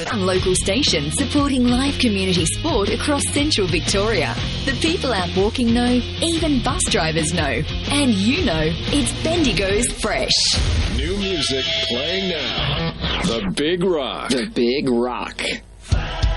A local station supporting live community sport across central Victoria. The people out walking know, even bus drivers know. And you know, it's Bendigo's Fresh. New music playing now. The Big Rock. The Big Rock.